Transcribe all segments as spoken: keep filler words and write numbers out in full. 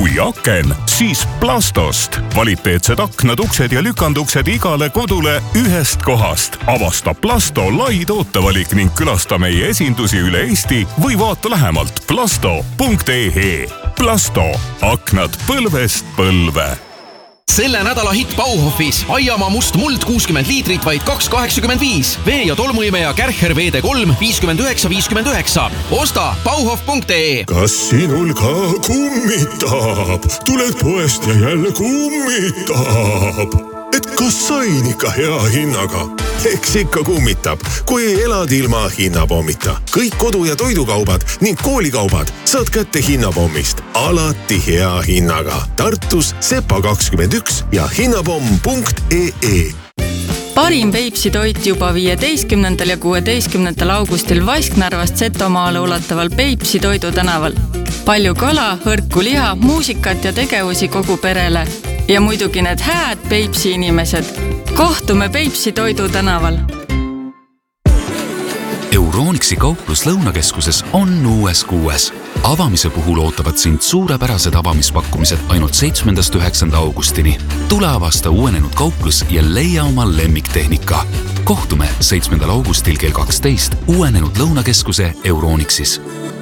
kui aken, siis Plastost. Kvaliteetsed aknad, uksed ja lükanduksed igale kodule ühest kohast. Avasta Plasto lai tootevalik ning külasta meie esindusi üle Eesti või vaata lähemalt plasto punkt e e. Plasto. Aknad põlvest põlve. Selle nädala hitt Bauhofis Aiamaa must muld kuuskümmend liitrit vaid kaks kaheksakümmend viis. Vee- ja tolmuimeja Kärcher V D kolm viiskümmend üheksa viiskümmend üheksa. Osta bauhof punkt e e. Kas sinul ka kummitab? Tuled poest ja jälle kummitab. Et kas sain ikka hea hinnaga? Eks ikka kummitab, kui elad ilma hinnapommita. Kõik kodu- ja toidukaubad ning koolikaubad saad kätte hinnapommist. Alati hea hinnaga. Tartus Sepa kakskümmend üks ja hinnapomm punkt e e. Parim Peipsi toit juba viieteistkümnendal ja kuueteistkümnendal augustil Vasknarvast Setomaale ulataval Peipsi toidu tänaval. Palju kala, hõrku liha, muusikat ja tegevusi kogu perele. Ja muidugi need hääd Peipsi inimesed. Kohtume Peipsi toidu tänaval. Euronixi kauplus Lõunakeskuses on uues kuues. Avamise puhul ootavad sind suurepärased avamispakkumised ainult seitsmendast üheksanda augustini. Tule avasta uuenenud kauplus ja leia oma lemmiktehnika. Kohtume seitsmendal augustil kell kaksteist uuenenud Lõunakeskuse Euronixis.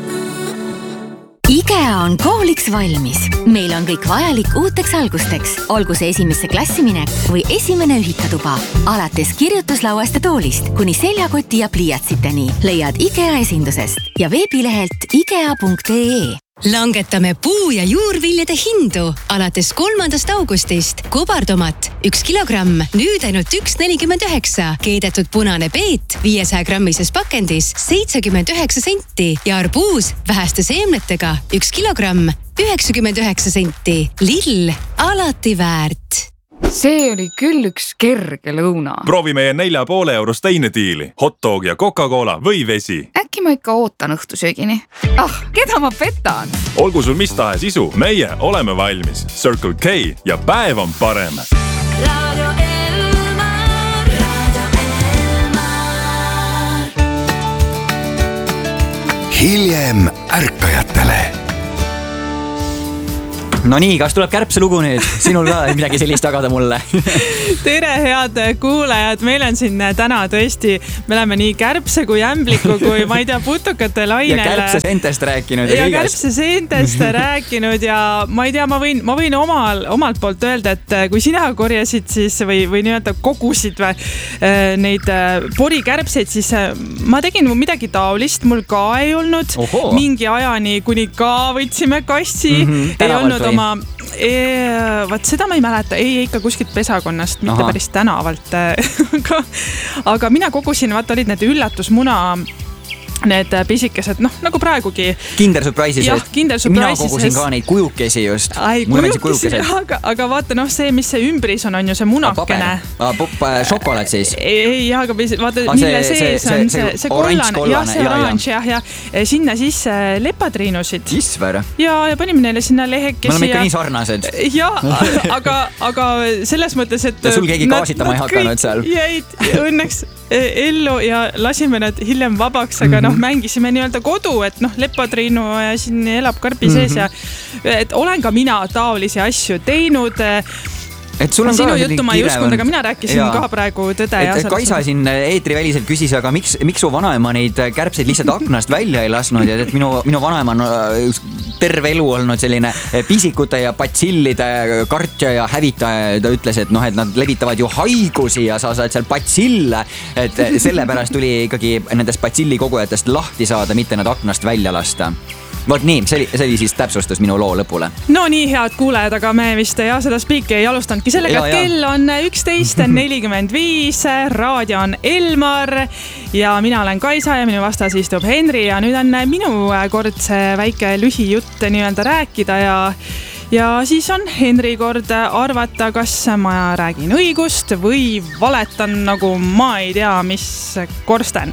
IKEA on kooliks valmis. Meil on kõik vajalik uuteks algusteks. Olgu see esimesse klassiminek või esimene ühikatuba. Alates kirjutuslauast ja toolist kuni seljakoti ja pliiatsiteni leiad IKEA esindusest ja veebilehelt ikea punkt e e. Langetame puu- ja juurviljade hindu alates kolmandast augustist. Kobartomat üks kilogramm, nüüd ainult üks nelikümmend üheksa. Keedetud punane peet viiesaja grammises pakendis seitsekümmend üheksa senti ja arbuus väheste seemnetega üks kilogramm, üheksakümmend üheksa senti. Lill, alati väärt. See oli küll üks kerge lõuna. Proovi meie nelja poole eurost teine diili. Hotdog ja Coca-Cola või vesi. Äkki ma ikka ootan õhtusöögini. Ah, keda ma petan? Olgu sul mis tahes isu, meie oleme valmis. Circle K ja päev on parem. Radio Elmar, Radio Elmar. Hiljem ärkajatele. No nii, kas tuleb Kärbse lugu nüüd? Sinul ka midagi sellist jagada mulle. Tere, head kuulajad. Meil on siin täna tõesti, me oleme nii Kärbse kui ämbliku, kui ma ei tea, putukate lainele. Ja Kärbse seentest rääkinud. Ja Kärbse seentest rääkinud ja ma ei tea, ma võin, ma võin omal, omalt poolt öelda, et kui sina korjasid siis või, või nii-öelda kogusid või, neid porikärbseid, siis ma tegin midagi taolist, mul ka ei olnud. Oho. Mingi ajani, kuni ka võtsime kassi, mm-hmm. ei olnud oma, e, vaat seda ma ei mäleta, ei ikka kuskilt pesakonnast, mitte Aha. päris tänavalt. aga, aga mina kogusin, vaat olid need üllatusmuna, need pisikesed, noh, nagu praegugi. Kinder Surprise'is. Jah, Kinder Surprise'is. Mina kogusin ka neid kujukesi just. Ai, kujukesi, aga, aga vaata, noh, see, mis see ümbris on, on ju see munakene. Ah, šokolaad siis. Ei, jah, aga vaata, ah, mille sees on see, see, see kollane. Jah, see oranž, jah, jah. Sinna siis lepatriinusid. Isver. Ja, ja panime neile sinna lehekesi. Me oleme ikka nii sarnased. Ja, aga, aga selles mõttes, et... Ja sul keegi kaasitama ei hakanud seal. Jäid õnneks ellu ja lasime nad hiljem vabaks, aga noh, mängisime nii-öelda kodu, et noh, lepatriinu ja siin elab karbi sees ja et olen ka mina taolisi asju teinud. Et sul on sinu ka juttu ma ei uskunud, aga mina rääkisin ja. ka praegu tõde. Et Kaisa siin eetriväliselt küsis, aga miks, miks su vanaema neid kärbseid lihtsalt aknast välja ei lasnud ja et minu, minu vanaema on terve elu olnud selline pisikute ja patsillide kartja ja hävitaja. Ta ütles, et noh, et nad levitavad ju haigusi ja sa saad seal patsille, et sellepärast tuli ikkagi nendest patsillikogujatest lahti saada, mitte nad aknast välja lasta. Vot nii, see oli, see oli siis täpsustus minu loo lõpule. No nii, head kuulajad, aga me vist ja seda spiiki ei alustanudki sellega, et kell on üksteist nelikümmend viis, raadio on Elmar ja mina olen Kaisa ja minu vastas istub Henri ja nüüd on minu kord see väike lühijutt nii-öelda rääkida ja ja siis on Henri kord arvata, kas ma räägin õigust või valetan nagu ma ei tea, mis korsten.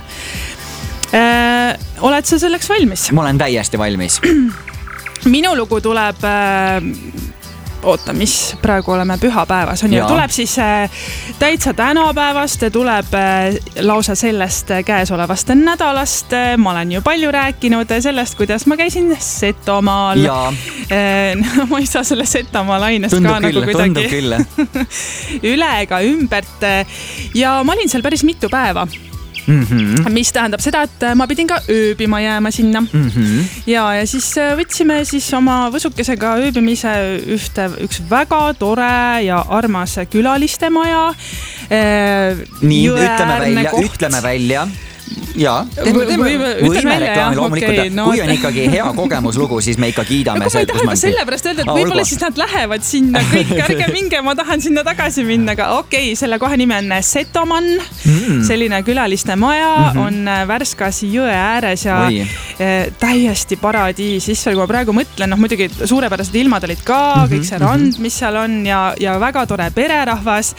Äh, oled sa selleks valmis? Ma olen täiesti valmis. Minu lugu tuleb äh, oota, mis praegu oleme pühapäevas on ju, tuleb siis täitsa tänapäevast, tuleb lausa sellest käesolevast nädalast. Ma olen ju palju rääkinud sellest, kuidas ma käisin Setomaal. No, ma ei saa selle Setomaa lainest tundub ka küll, nagu kuidagi üle ega ümbert. Ja ma olin seal päris mitu päeva. Mm-hmm. Mis tähendab seda, et ma pidin ka ööbima jääma sinna. Mm-hmm. Ja, ja siis võtsime siis oma võsukesega ööbimise ühte, üks väga tore ja armas külaliste maja. Nii, ütleme välja, koht. ütleme välja. Jaa, teeme, teeme, võime reklaami loomulikult, okay, no. Kui on ikkagi hea kogemuslugu, siis me ikka kiidame. No, kui ma ei taha ka sellepärast öelda, et ah, võib-olla siis nad lähevad sinna kõik, ärge minge, ma tahan sinna tagasi minna, aga okei, okay, selle kohe nimi on Setoman, mm. selline külaliste maja, mm-hmm. on Värskas jõe ääres ja Oi. täiesti paradiis. Siis kui ma praegu mõtlen, noh muidugi suurepärased ilmad olid ka, mm-hmm. kõik see rand, mm-hmm. mis seal on ja, ja väga tore pererahvas,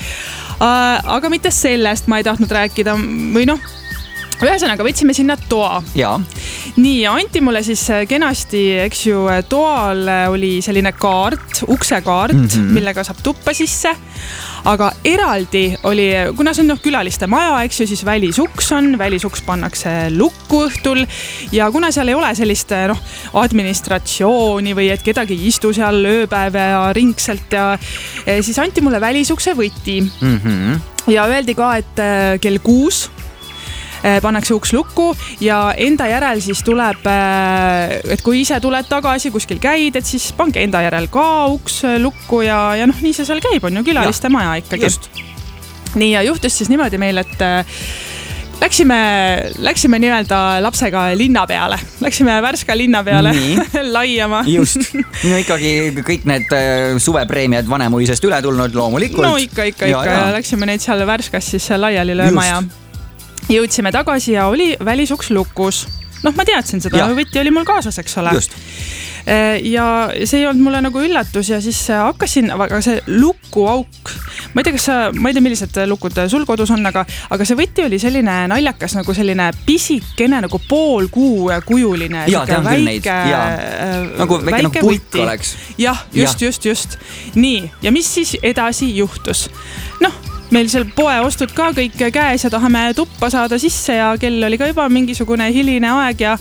aga mitte sellest ma ei tahtnud rääkida või noh, ühesõnaga võtsime sinna toa. Ja. Nii, ja anti mulle siis kenasti, eks ju, toal oli selline kaart, uksekaart, mm-hmm. millega saab tuppa sisse. Aga eraldi oli, kuna see on noh, külaliste maja, eks ju, siis välisuks on, välisuks pannakse lukku õhtul ja kuna seal ei ole sellist noh, administratsiooni või et kedagi ei istu seal ööpäev ja ringselt ja siis anti mulle välisukse võti. Mm-hmm. Ja öeldi ka, et kell kuus pannakse uks lukku ja enda järel siis tuleb, et kui ise tuled tagasi, kuskil käid, et siis pange enda järel ka uks lukku ja, ja noh, nii see seal käib, on ju külaliste ja, maja ikkagi. Just. Nii ja juhtus siis niimoodi meil, et läksime, läksime nii-öelda lapsega linna peale, läksime Värska linna peale laiama. Just, no ikkagi kõik need suvepreemiad Vanemuisest üle tulnud loomulikult. No ikka, ikka, ja, ikka ja. ja läksime neid seal Värskas siis laiali lööma ja jõudsime tagasi ja oli välisuks lukus. Noh, ma teadsin seda, võtti oli mul kaasas, eks ole. Just. Ja see ei olnud mulle nagu üllatus ja siis hakkasin, aga see lukuauk, ma ei tea, kas sa, ma ei tea, millised lukud sul kodus on, aga, aga see võtti oli selline naljakas, nagu selline pisikene, nagu pool kuu kujuline. Ja, tean küll neid. Ja. Nagu väike, väike nagu pulk oleks. Jah, just, ja. just, just. Nii, ja mis siis edasi juhtus? Noh, meil seal poe ostud ka kõik käes ja tahame tuppa saada sisse ja kell oli ka juba mingisugune hiline aeg ja,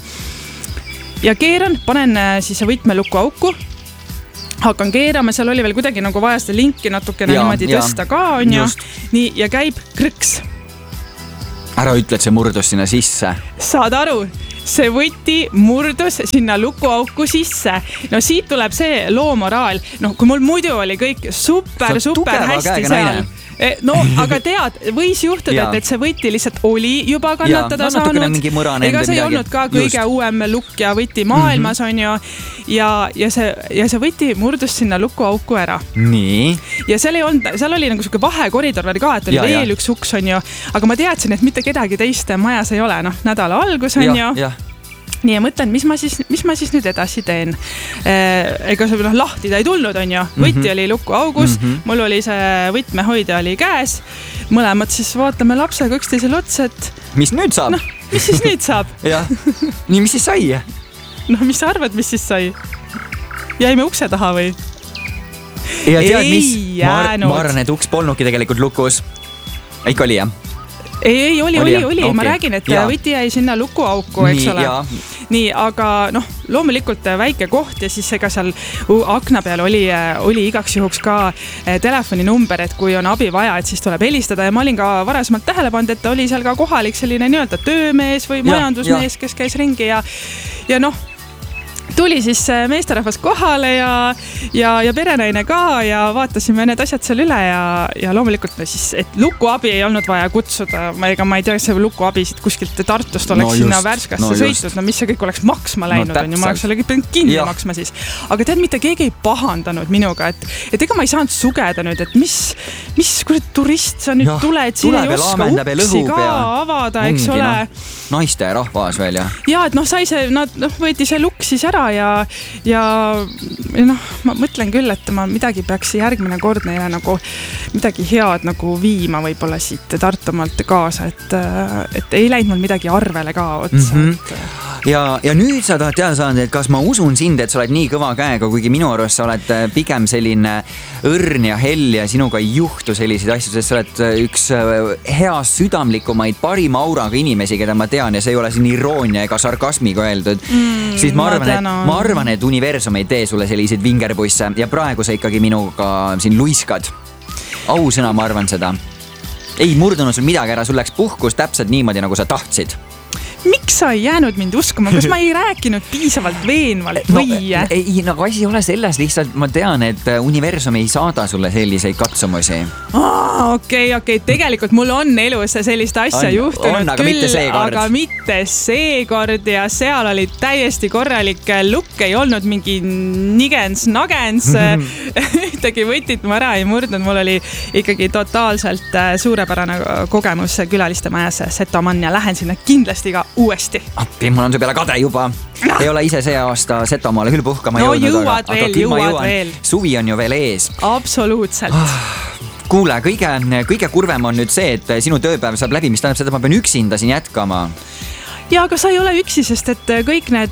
ja keeran, panen siis võtmeluku auku, hakkan keerama, seal oli veel kuidagi nagu vaja seda linki natukene ja, niimoodi ja, tõsta ka, on ju, nii, ja käib krõks. Ära ütle, et see murdus sinna sisse. Saad aru? See võti murdus sinna lukuauku sisse. No siit tuleb see loo moraal. No kui mul muidu oli kõik super, super hästi seal. No, aga tead, võis juhtuda, et, et see võti lihtsalt oli juba kannatada ja, no, saanud. Ega see ei olnud ka kõige Just. uuem lukk ja võti maailmas mm-hmm. on ju. Ja, ja, see, ja see võti murdus sinna lukuauku ära. Nii. Ja seal, ei olnud, seal oli nagu suke vahekoridor ka, et oli ja, veel ja. üks uks on ju. Aga ma teadsin, et mitte kedagi teist majas ei ole. Noh, nädala algus on ja, ju. Ja. Nii ja mõtlen, mis ma siis, mis ma siis nüüd edasi teen. Ega see noh, lahti ta ei tulnud, on ju. Võti mm-hmm. oli luku augus, mm-hmm. mul oli see võtmehoidja oli käes. Mõlemad siis vaatame lapsega üksteisele otsa, et... Mis nüüd saab? Noh, mis siis nüüd saab? Jah. Nii, mis siis sai? No, mis sa arvad, mis siis sai? Jäime ukse taha või? Ja tead, mis? Ma, ma arvan, et uks polnudki tegelikult lukus. Ikka oli, jah? Ei, ei, oli, oli, oli, oli. Okay. Ma räägin, et ja. võti jäi sinna lukuauku, eks Nii, ole. Ja. Nii, aga noh, loomulikult väike koht ja siis ega seal akna peal oli, oli igaks juhuks ka telefoninumber, et kui on abi vaja, et siis tuleb helistada ja ma olin ka varasemalt tähele pannud, et oli seal ka kohalik selline nii-öelda töömees või majandusmees, kes käis ringi ja, ja noh, tuli siis meesterahvas kohale ja, ja, ja perenaine ka ja vaatasime need asjad seal üle ja, ja loomulikult no siis, et lukuabi ei olnud vaja kutsuda. Ma, ega ma ei tea, see lukuabi siit kuskilt Tartust oleks no just, sinna Värskasse no sõitud, no mis see kõik oleks maksma läinud no, on ja ma oleks selle kõik kinni ja. maksma siis. Aga tead, mitte keegi ei pahandanud minuga, et, et ega ma ei saanud sugeda nüüd, et mis, mis kurat turist sa nüüd ja, tuled, siin ei oska uksi ka ja. avada, eks Ongi, ole. No, naiste rahvas veel ja. Ja, et noh, sai see, nad noh, võeti see lukk siis ära ja, ja noh, ma mõtlen küll, et ma midagi peaks järgmine kord neile nagu midagi head nagu viima võib-olla siit Tartumaalt kaasa, et, et ei läinud mul midagi arvele ka otsa. Mm-hmm. ja, ja nüüd sa tahad teada saada, et kas ma usun sind, et sa oled nii kõva käega, kuigi minu arust sa oled pigem selline õrn ja hell ja sinuga ei juhtu selliseid asju, sest sa oled üks hea südamlikumaid, parima auraga inimesi, keda ma tean ja see ei ole siin iroonia ega sarkasmiga öeldud. Mm, siis ma arvan, et, ma arvan, et universum ei tee sulle selliseid vingerbusse ja praegu sa ikkagi minuga siin luiskad. Ausõna, ma arvan seda. Ei murdunud sul midagi ära, sul läks puhkus täpselt niimoodi, nagu sa tahtsid. Miks sa ei jäänud mind uskuma, kas ma ei rääkinud piisavalt veenvalt või? No, ei, nagu asi ei ole selles, lihtsalt ma tean, et universum ei saada sulle selliseid katsumusi. Aa, okei, okei, tegelikult mul on elus sellist asja on, juhtunud on, aga küll, mitte aga mitte seekord ja seal oli täiesti korralik lukk, ei olnud mingi nigens-nagens, ühtegi võtit ma ära ei murdnud, mul oli ikkagi totaalselt suurepärane kogemus külaliste majas Setoman ja lähen sinna kindlasti ka uuesti. Appi, mul on see peale kade juba. Ei ole ise see aasta Setomaale küll puhkama no, jõudnud. No jõuad aga, veel, jõuad veel. Suvi on ju veel ees. Absoluutselt. Kuule, kõige, kõige kurvem on nüüd see, et sinu tööpäev saab läbi, mis tähendab seda, et ma pean üksinda siin jätkama. Ja aga sa ei ole üksi, sest et kõik need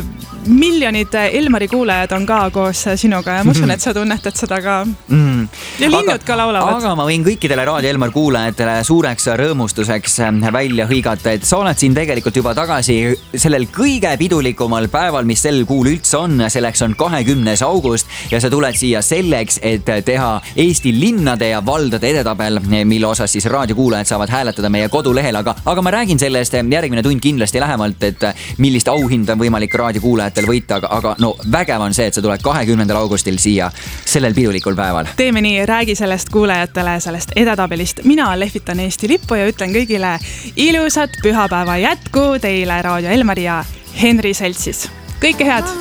miljonid Elmari kuulajad on ka koos sinuga ja ma usun, et sa tunnetad seda ka. Mm. Ja linnud aga, ka laulavad. Aga ma võin kõikidele Raadio Elmar kuulajatele suureks rõõmustuseks välja hõigata, et sa oled siin tegelikult juba tagasi sellel kõige pidulikumal päeval, mis sel kuul üldse on. Selleks on kahekümnes august ja sa tuled siia selleks, et teha Eesti linnade ja valdade edetabel, mille osas siis raadiokuulajad saavad hääletada meie kodulehel. Aga, aga ma räägin sellest järgmine tund kindlasti lähemalt, et millist auhinda on võimalik raadiokuulajatel võita, aga, aga no vägev on see, et sa tuled kahekümnendal augustil siia sellel pidulikul päeval. Teeme nii, räägi sellest kuulajatele, sellest edetabelist. Mina lehvitan Eesti lippu ja ütlen kõigile ilusat pühapäeva jätku teile Raadio Elmar ja Henri Seltsis. Kõike head!